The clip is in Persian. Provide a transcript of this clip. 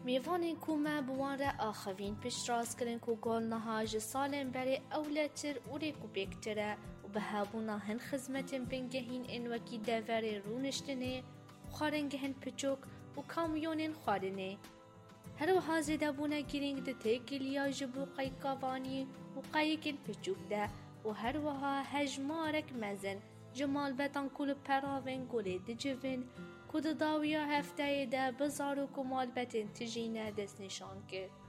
میوانین کو ما بوان را آخوین پیش راست کرن کو گل نهاج سالن بری اولتر اوری کو بکتره و به هابونا هن خدمتن بنگهین این وکی دوره رونشتنه و خارنگهن پچوک و کامیونین خارنه. هر وها زیده بونه گرینگ ده تیگلیا جبو قیقاوانی و قایقین پچوک ده و هر وها هجمارک مزن جمال بتان کل پراوین گوله ده جوین کود داویا هفته ده بزارو کمال بتن تجینه دست نشان کرد.